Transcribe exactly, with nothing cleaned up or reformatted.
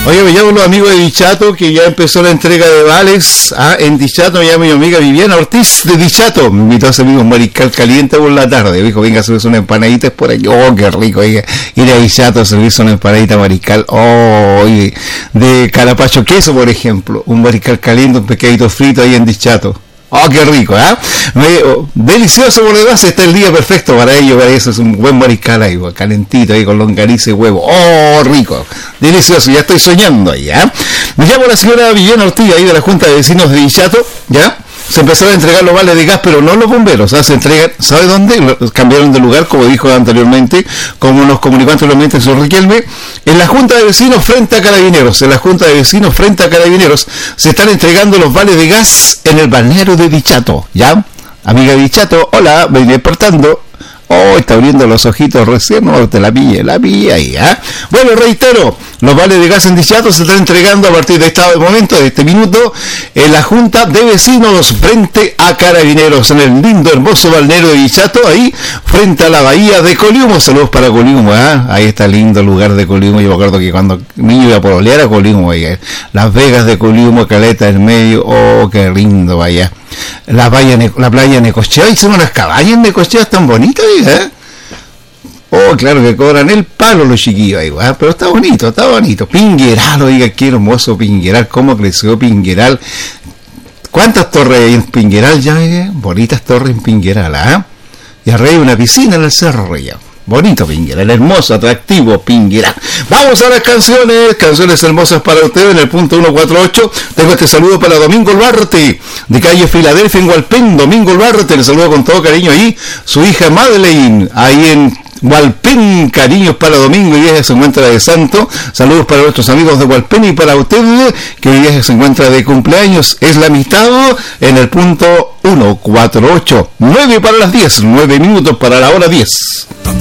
Oye, me llamo los amigos de Dichato, que ya empezó la entrega de vales. Ah, en Dichato me llamo mi amiga Viviana Ortiz de Dichato. Me invitó a ese amigo mariscal caliente por la tarde. Dijo, venga a servirse una empanadita por aquí. Oh, qué rico, oiga. Ir a Dichato a servirse una empanadita mariscal. Oh, oye, de calapacho queso, por ejemplo. Un mariscal caliente, un pescadito frito ahí en Dichato. Oh, qué rico, ¿eh? Oh, delicioso por demás, está el día perfecto para ello, para eso es un buen mariscal ahí, calentito ahí con longaniza y huevo. Oh, rico, delicioso, ya estoy soñando ahí, ¿eh? Me llamo la señora Viviana Ortiz ahí de la Junta de Vecinos de Dichato, ¿ya? Se empezaron a entregar los vales de gas, pero no los bomberos, ¿sabes? Se entregan, ¿sabe dónde? Los cambiaron de lugar, como dijo anteriormente, como nos comunicó anteriormente el señor Riquelme, en la Junta de Vecinos frente a Carabineros, en la Junta de Vecinos frente a Carabineros, se están entregando los vales de gas en el balneario de Dichato, ¿ya? Amiga de Dichato, hola, me voy despertando. Oh, está abriendo los ojitos recién, no, te la pilla, la pilla ahí, ¿ah? ¿eh? Bueno, reitero, los vales de gas en Dichato se están entregando a partir de este momento, de este minuto, en la Junta de Vecinos frente a Carabineros, en el lindo, hermoso balneario de Dichato, ahí, frente a la bahía de Coliumo. Saludos para Coliumo, ¿ah? ¿eh? Ahí está el lindo lugar de Coliumo. Yo me acuerdo que cuando niño iba por olear a Coliumo, oiga, Las Vegas de Coliumo, Caleta en medio, oh, qué lindo, vaya. La playa, la playa Necochea, hicieron unas cabañas en Necochea tan bonitas, ¿eh? Oh, claro que cobran el palo los chiquillos ahí, ¿eh? Pero está bonito, está bonito. Pingueral, oiga, qué hermoso Pingueral, cómo creció Pingueral. ¿Cuántas torres hay en Pingueral ya, eh? Bonitas torres en Pingueral, ¿ah? ¿eh? Y arriba hay una piscina en el cerro ya. Bonito Pingueral, hermoso, atractivo Pingueral. Vamos a las canciones, canciones hermosas para ustedes en el punto ciento cuarenta y ocho. Tengo este saludo para Domingo Olvarte, de calle Filadelfia en Hualpén. Domingo Olvarte, le saludo con todo cariño ahí. Su hija Madeleine, ahí en Hualpén, cariños para Domingo, y ella se encuentra de santo. Saludos para nuestros amigos de Hualpén y para usted, que hoy día se encuentra de cumpleaños. Es la amistad en el punto ciento cuarenta y ocho. nueve para las diez, nueve minutos para la hora diez.